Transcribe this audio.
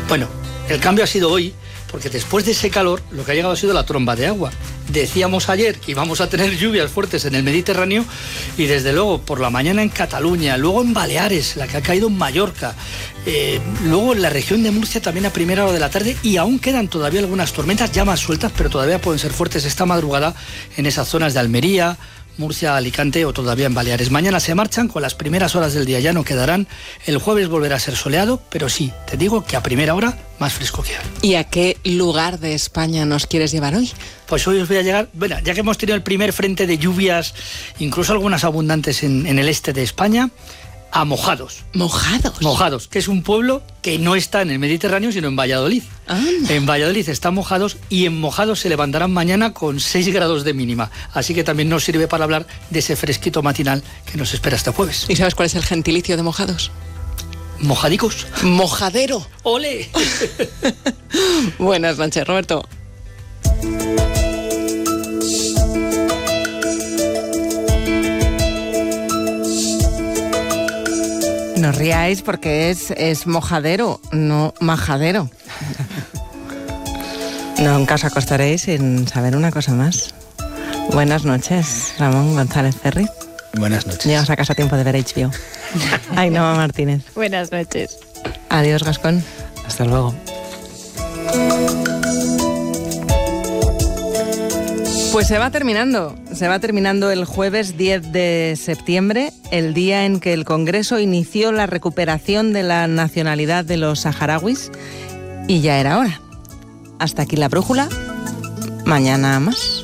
Bueno, el cambio ha sido hoy, porque después de ese calor, lo que ha llegado ha sido la tromba de agua. Decíamos ayer que íbamos a tener lluvias fuertes en el Mediterráneo y desde luego por la mañana en Cataluña, luego en Baleares, la que ha caído en Mallorca, luego en la región de Murcia también a primera hora de la tarde, y aún quedan todavía algunas tormentas ya más sueltas, pero todavía pueden ser fuertes esta madrugada en esas zonas de Almería, Murcia, Alicante o todavía en Baleares. Mañana se marchan con las primeras horas del día, ya no quedarán. El jueves volverá a ser soleado, pero sí, te digo que a primera hora más fresco que hoy. ¿Y a qué lugar de España nos quieres llevar hoy? Pues hoy os voy a llegar, bueno, ya que hemos tenido el primer frente de lluvias, incluso algunas abundantes en el este de España, a Mojados. ¿Mojados? Mojados, que es un pueblo que no está en el Mediterráneo, sino en Valladolid. Anda. En Valladolid está Mojados, y en Mojados se levantarán mañana con 6 grados de mínima. Así que también nos sirve para hablar de ese fresquito matinal que nos espera este jueves. ¿Y sabes cuál es el gentilicio de Mojados? ¿Mojadicos? ¡Mojadero! ¡Ole! Buenas noches, Roberto. No os riáis porque es mojadero, no majadero. Nunca os acostaréis sin saber una cosa más. Buenas noches, Ramón González Ferriz. Buenas noches. Llegas a casa a tiempo de ver HBO. Ainhoa Martínez. Buenas noches. Adiós, Gascón. Hasta luego. Pues se va terminando el jueves 10 de septiembre, el día en que el Congreso inició la recuperación de la nacionalidad de los saharauis, y ya era hora. Hasta aquí la brújula, mañana más.